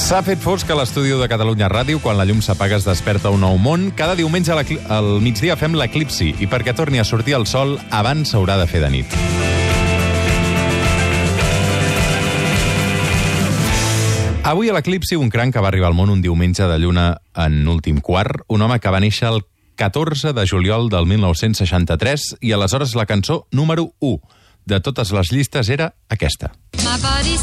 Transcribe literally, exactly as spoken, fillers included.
S'ha fet fosc a l'estudi de Catalunya Ràdio. Quan la llum s'apaga es desperta un nou món. Cada diumenge al migdia fem l'eclipsi i perquè torni a sortir el sol abans s'haurà de fer de nit. Avui a l'eclipsi un cranc que va arribar al món un diumenge de lluna en últim quart, un home que va néixer el catorze de juliol del mil nou-cents seixanta-tres i aleshores la cançó número u de totes les llistes era aquesta. My body's